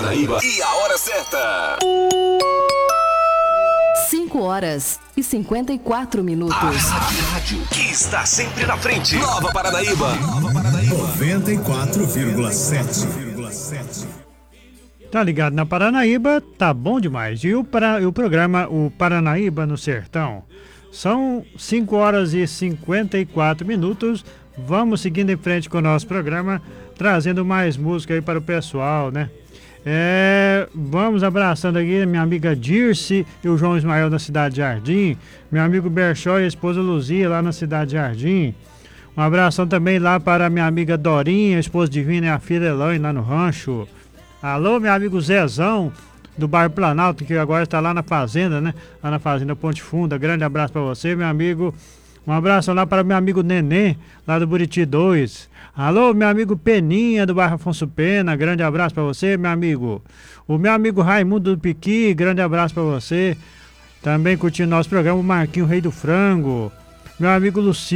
Paranaíba e a hora certa. 5h54. A rádio que está sempre na frente. Nova Paranaíba. 94,7. Tá ligado na Paranaíba, tá bom demais. E o programa O Paranaíba no Sertão. São 5h54. Vamos seguindo em frente com o nosso programa, trazendo mais música aí para o pessoal, né? Vamos abraçando aqui a minha amiga Dirce e o João Ismael na Cidade Jardim, meu amigo Berchó e a esposa Luzia lá na Cidade Jardim. Um abração também lá para a minha amiga Dorinha, a esposa Divina e a filha Elaine lá no rancho. Alô, meu amigo Zezão, do bairro Planalto, que agora está lá na fazenda, né? Lá na fazenda Ponte Funda. Grande abraço para você, meu amigo. Um abraço lá para meu amigo Nenê, lá do Buriti 2. Alô, meu amigo Peninha, do bairro Afonso Pena. Grande abraço para você, meu amigo. O meu amigo Raimundo do Piqui, grande abraço para você. Também curtindo nosso programa, o Marquinho Rei do Frango. Meu amigo Luciano.